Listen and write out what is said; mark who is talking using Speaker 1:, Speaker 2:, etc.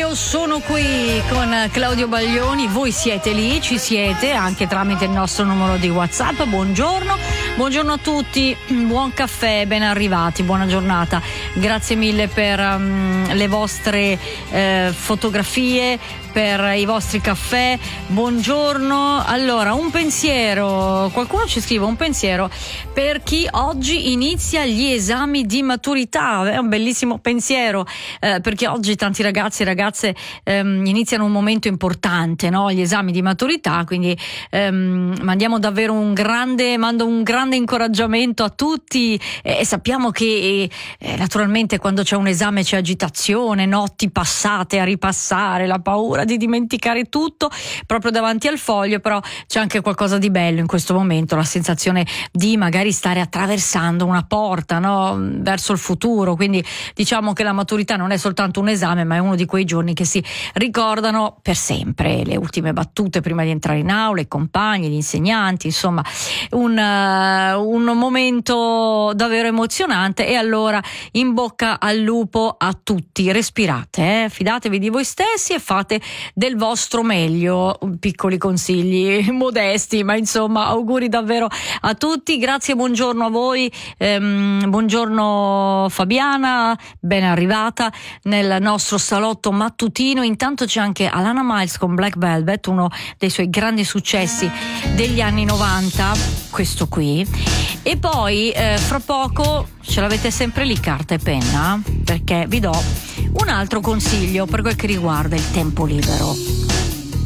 Speaker 1: Io sono qui con Claudio Baglioni, voi siete lì, ci siete anche tramite il nostro numero di WhatsApp. Buongiorno a tutti, buon caffè, ben arrivati, buona giornata. Grazie mille per le vostre fotografie, per i vostri caffè. Buongiorno. Allora, un pensiero, qualcuno ci scrive un pensiero per chi oggi inizia gli esami di maturità. È un bellissimo pensiero, perché oggi tanti ragazzi e ragazze iniziano un momento importante, no? Gli esami di maturità, quindi mando un grande incoraggiamento a tutti, e sappiamo che naturalmente quando c'è un esame c'è agitazione, notti passate a ripassare, la paura di dimenticare tutto proprio davanti al foglio, però c'è anche qualcosa di bello in questo momento, la sensazione di magari stare attraversando una porta, no? Verso il futuro. Quindi diciamo che la maturità non è soltanto un esame, ma è uno di quei giorni che si ricordano per sempre, le ultime battute prima di entrare in aula, i compagni, gli insegnanti, insomma un momento davvero emozionante. E allora in bocca al lupo a tutti, respirate, fidatevi di voi stessi e fate del vostro meglio. Piccoli consigli modesti, ma insomma auguri davvero a tutti. Grazie, buongiorno a voi, buongiorno Fabiana, ben arrivata nel nostro salotto mattutino. Intanto c'è anche Alana Miles con Black Velvet, uno dei suoi grandi successi degli anni 90, questo qui. E poi fra poco ce l'avete sempre lì carta e penna, perché vi do un altro consiglio per quel che riguarda il tempo libero.